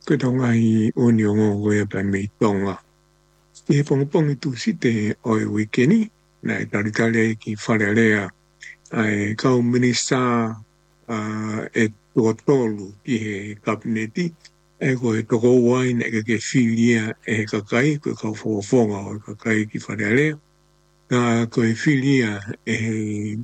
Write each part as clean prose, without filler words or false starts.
Ko tonga I uni o ngō e pa me tonga. I he pongopongi tu si te o e wikeni, na e taritale ki whare rea ai kau minista e tō tōlu ki he kabineti, e ko e toko wai na ke whilia e he kakai, ko e kau whonga o kakai ki whare rea, na ko e whilia e he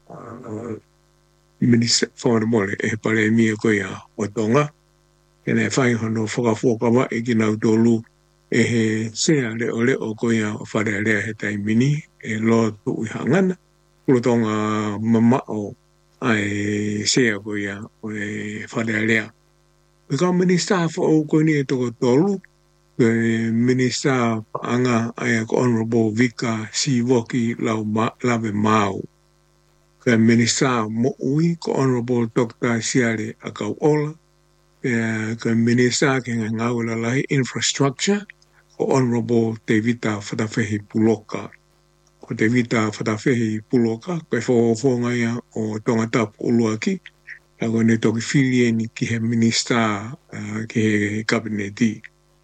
minista whare mole e he pare mia ko ia o tonga, kena e whai hono whakawhokawa e ki nau tōlu e he sea leo ko ia o whare rea he taimini e lo tu I hangana, kula tonga mamao ai sea ko ia o e whare rea. Ka minista o ko ni e toko tolu, ke minista anga ai ko Honorable Vika Sivoki lave mau. Ke minista mo ui ko Honorable Dr. Siare Akau Ola, ke minista ke ngau lalai infrastructure ko Honorable Davita Fatafehi Puloka. Ko Davita Fatafehi Puloka, koe whonga ia o tongatapu uluaki, ako ne toki whilie ni ki he minista ki he kabineti.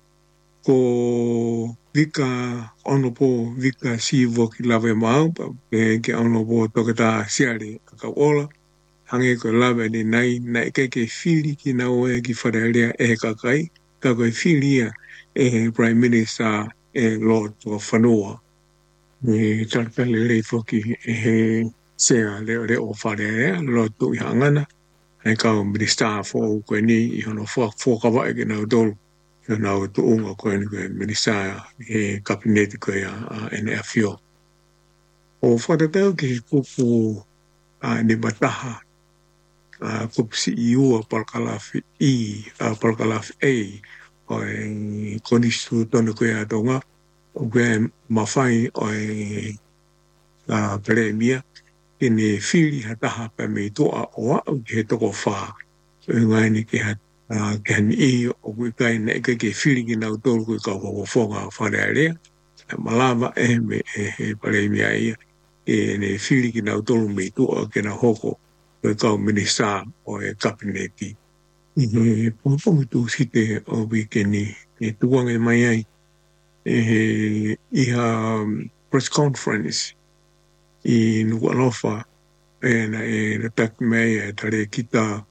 Ko Honorable Vika Sivoki lave mau, ke Honorable Tokata Siare Akau Ola, hange ko lave ni nai ke whili ki na oe ki wharearea e he kakai, ka koe whilia e he Prime Minister e Lord o Whanua. Me tarpele rei foki e he sea leo o wharearea, Lord tu I hangana, ai kau minista fo koe ni I hono whakawa e ki nau tolu, I nau tu unga koe ni koe minista e kabineti koe a NFO. O whatatau ki kupu ni mataha, kupu CEO a Palkalafi Palkalafi A, o e konistu tonu koe a tonga, o koe mawhai o e Peremia, Kene whiri hataha pa me toa o au ki he toko wha. So ngai ni ke han I o kui kai na ike ke whiri ki nau tolu kui kau hoko whonga whare area. Malama e me he pare mea ia. E ne whiri ki nau tolu me toa ke na hoko kui kau minista o e kabineti. I he pōpongi tu site o wikeni. E tuange mai ai. E he iha press conference. I Nukualofa e na tak mei e tare kita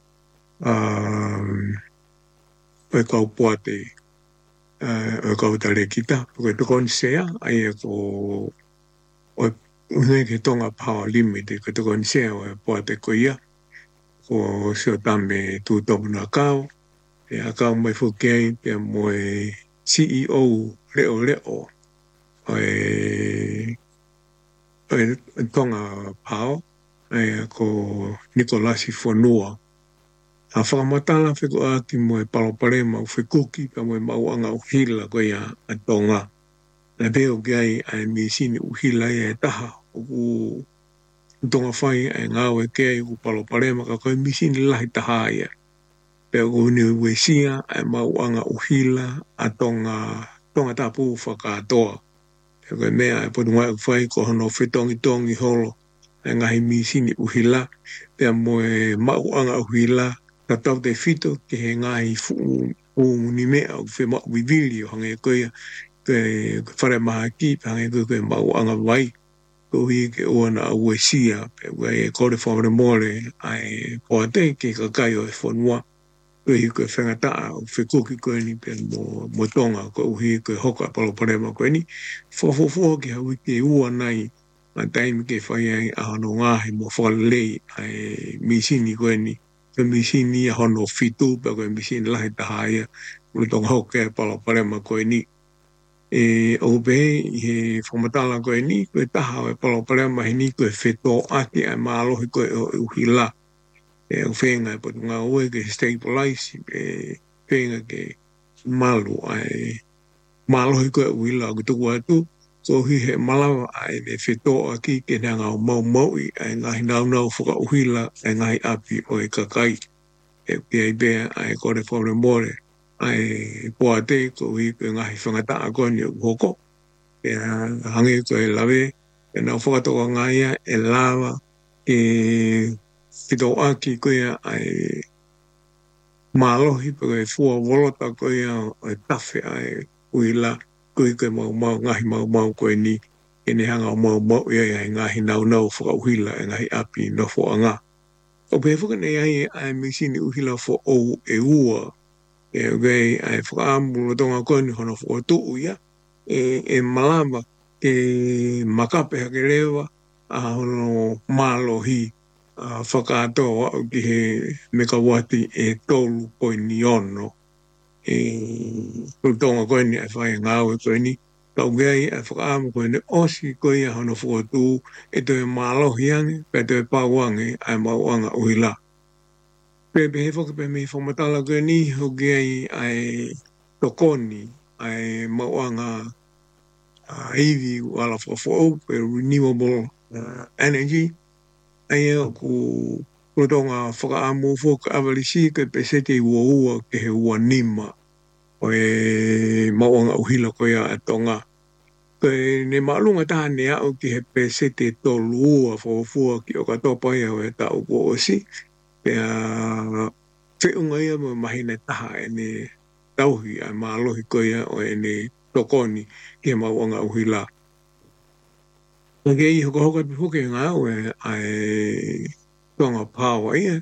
e kau puate e kau tare kita porque tokon sea ai e ko o unge ke tonga power limit ko tokon sea o puate ko ia ko seo tame tu topuna kau e a kau mai fuke pe mo CEO leo tonga pao e ko Nikolasi Fonua. A whakamatala whiko aki mo e paloparema u whikuki ka mo e mauanga uhila ko ia a tonga. Na peo gai a misini uhila ia e taha u tonga whai e ngau e kei u paloparema ka koe misini lahi taha ia. Peo ko ni uesia e mauanga uhila a tonga tapu whakatoa. Koe mea e podunga whai ko hono whetongi holo e ngahi misini uhila pia mo e mauanga uhila ka tau te whito ke he ngahi fu ni mea o whe mau vivili o hange koe whare maha ki hange koe mauanga wai ko hi ke oana a uesia pia e kore whamare mole ai poate ke kakai o e whanua koe hi koe whengataa o whekuki koe ni pia mo tonga koe uhi koe hoka paloparema koe ni whawhawhawa ke hawi ke ua nai a taimi ke whai ai a hono ngahi mo whakalei ai misini koe ni ke misini a hono fitu pa koe misini lahi tahaia ule tonga hoka e paloparema koe ni e ope he whamatala koe ni koe taha o e paloparema he ni koe wheto ake ai maalohi koe o uhila e o whenga e patu ngā oe ke stabilize e whenga ke malu ai maalohi koe uhila o kutuku atu so hi he malawa ai me wheto aki ke nea ngau mau I ai ngahi nau whuka uhila ai ngahi api o e kakai e pia I bea ai kore whaure more ai poate ko hi koe ngahi whangataa koe ni o hoko e hange koe lawe e nau whakatoka ngaia e lawa e whito aki koe ai Malohi pe koe fua volota koe e tawhi ai uila koe koe mau ngahi mau koe ni e ne hanga mau ia ngahi nau whakauhila e ngahi api no fo anga. O pe fuka nei ai misini uhila fo o e ua e gai ai whakaamu tonga koe ni hono fo tuu ia e malama ke makape hake rewa a hono malohi whakatoa au ki he mekawati e tolu koe ni ono tonga koe ni ai whae ngāwe koe ni tau gai ai whakaamu koe ni osi koe ia hono fo tuu e toi malohi ange pe toi pauange ai mauanga uhila pe he whaka pe me whamatala koe ni ho gai ai tokoni ai mauanga iwi wala whakafo pe renewable energy ai ku tonga whakaamu whoka awalisi ke pe sete ua ke he ua nima o e mauanga uhila koe a tonga pe ne maalunga taha ne au ki he pe sete tolu ua whakafua ki o katopa ia o e tau po osi pe a whiunga ia mo mahina taha e ne tauhi a maalohi koe o e ne tokoni ki he mauanga uhila Nge i hoka pihuke ngā ue ai tonga pāwa ia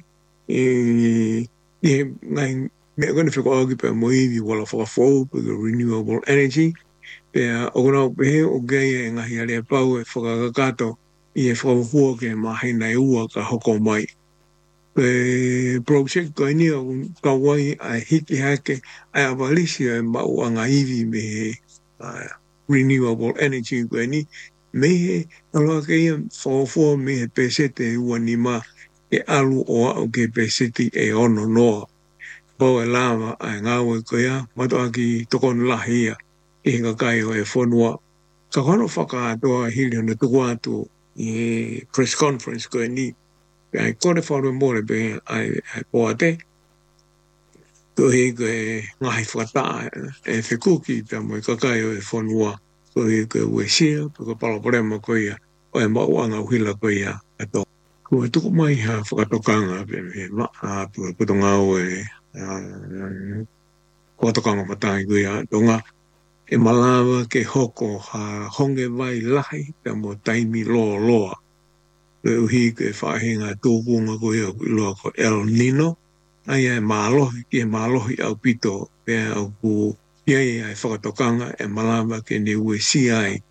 ngai mea kone whiko auki pe moiwi wala whakafou pe renewable energy pe o kona pehe o gai e ngahi alea pau e whakakakato i e whakafua ke mahina e ua ka hoko mai pe project koe ni o kawai ai hiki hake ai awalisi e mau anga iwi me renewable energy koe ni mehe aloha ke ia whawafua mehe pesete ua ni ma e alu o au ke pesete e ono noa. Pau e lama ai ngāwe ko ia matoa ki tokonu lahi ia e hinga kai o e whanua. Ka kono whakaatoa hili hana tuku atu i press conference ko e ni ai kore whanua mōre pe ai poate ko he ko e ngahi whakataa e whikuki pe mo i kakai o e whanua ko e ko ue sia, ko palaparema ko ia, o e mauanga uhila ko ia ato. Ko e tuku mai ha whakatokanga pe me maa ko tonga o e whakatokanga matai ko ia tonga e malawa ke hoko ha honge vai lahi pe mo taimi loa. Ko uhi ko e whahinga tūpunga ko ia ko iloa ko El Nino, ai e mālohi ki e mālohi au pito pe au ku Iai ai whakatokanga e malama ke ne ue si ai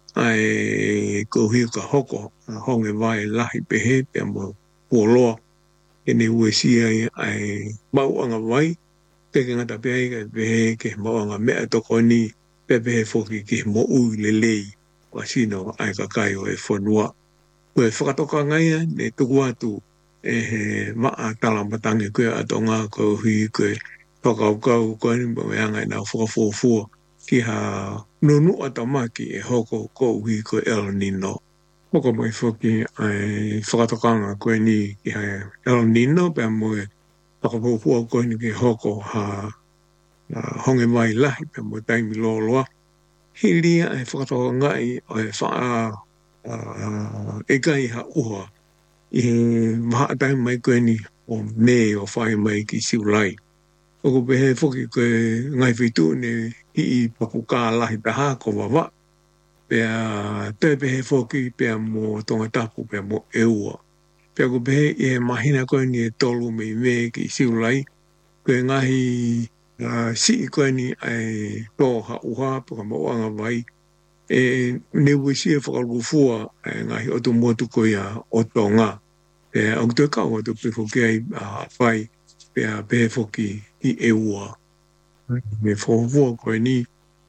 ko hui ka hoko honge vai lahi pehe pe mo puoloa ke ne ue si ai mauanga vai te ke ngata pehe ke mauanga mea toko ni pehe foki ke mo ui lelei wa sino ai kakai o e whanua. Ko e whakatokanga ia ne tuku atu he maa talamatangi koe atonga ko hui koe whakaukau koe ni mo anga nā whakafuafua ki ha nunu atamaki e hoko ko ui ko El Nino. Hoko mai whoki ai whakatokanga koe ni ki ha El Nino pe mo e whakafuafua koe ni ki hoko ha honge mai lahi pe mo taimi loloa. Hilia ai whakatokanga i o e wha e kai ha uha i maha taimi mai koe ni o me o whai mai ki siulai. Oko pehe whoki koe ngai whitu ne i papuka lahi taha ko wawa. Pea te pehe whoki pea mo tonga tapu pea mo eua. Pea ko pehe i mahina koe ni e tolu me ki siulai. Koe ngahi si koe ni ai toha uha puka mawanga vai. E ne wisi e whakarufua ngahi otu motu koe o tonga. Pea au te kau atu pe whoki ai whai. Pea pehe whoki i e ua. Me whawafua koe ni.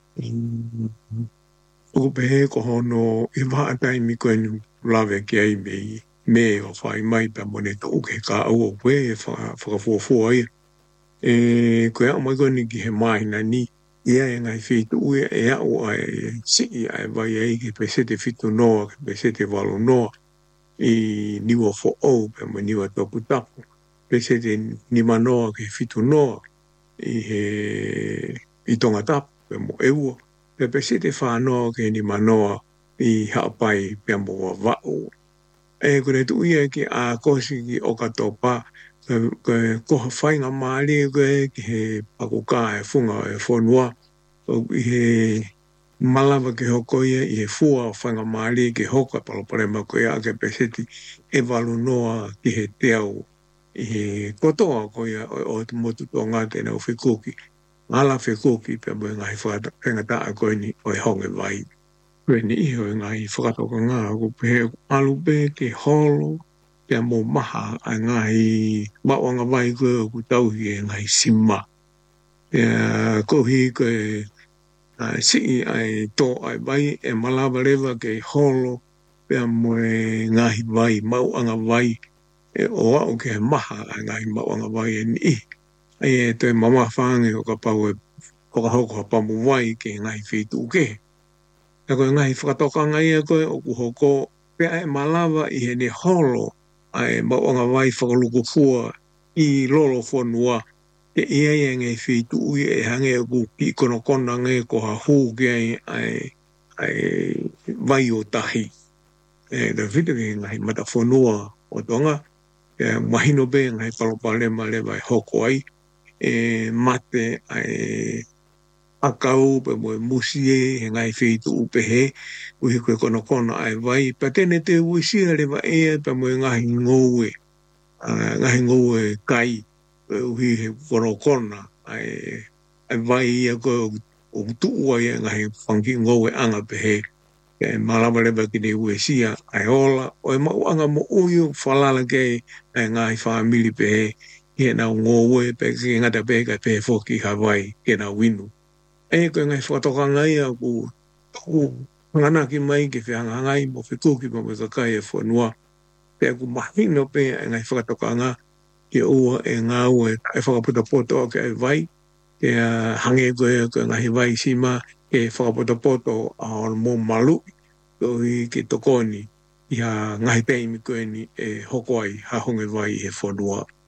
O pehe ko hono i waha taimi koe ni lawe ki ai me o whai mai pa mone tau ke ka au o koe e whakafuafua ia. Koe au mai koe ni ki he maina ni. Ia e ngai whitu ue e au ai si ai vai ai ke pesete whitu noa, ke pesete walu noa. I niwa fo au pa mo niwa topu tapu. Pesete ni manoa ke whitu noa. I tonga tapu pe mo eua. Pe pesete whanoa ke ni manoa i hapai pe mo wau. E kore tu ia ki a kosi ki o katopa ko whainga maali ki he pakuka e funga e whanua. O he malawa ke hoko ia i he fua o whainga maali ke hoka paloparema ko ia ke peseti e walu noa ki he teau i he kotoa ko ia o te motu tō ngā tēnā o whikuki. Ngala whikuki pe mo ngai whakata a koe ni o e honge vai. Koe ni iho e ngai whakatoka ngā ko pe alupe ke holo ke mo maha a ngai mawanga vai koe o ku tauhi e ngai sima. Ko hi koe si ai to ai vai e malawa lewa ke holo pe mo e ngai vai mawanga vai e o au ke maha a ngai mawanga vai e ni e te mama whange o ka pau e o ka hoko pamu vai ke ngai whitu ke. E koe ngai whakatoka ngai e koe o ku hoko pe ai malawa i he ne holo ai mawanga vai whakaluku fua i lolo whanua ke ia e ngai whitu ui e hange o ku ki kono kona ngai ko ha hū ke ai vai o tahi. E da whitu ke ngai mata whanua o tonga mahino be ngai palopalema lewa e hoko ai e mate ai akau pe mo musie he ngai whitu upe he uhi koe kono kona ai vai pa tene te uisia lewa e pe mo ngahi ngoue kai uhi he kono kona ai vai ia koe o tua ia ngahi whanki ngoue anga pe he ke malawa lewa ki ne uisia ai ola o e mau anga mo uiu whalala ke ngahi whamili pe he ke na ngoue pe ke ngata pe ka pe foki Hawaii ke na winu. E koe ngai whakatoka ngai a ku ngana ki mai ke whianga ngai mo whikuki mo me kakai e whanua. Pe aku mahino pe ngai whakatoka ngā ke ua e ngā ua e whakaputa poto ke ai vai. Ke hange koe ngahi vai sima ke whakaputa poto a mo malu. Koe ke tokoni i ha ngahi peimi koe ni e hoko ai ha honge vai e whanua.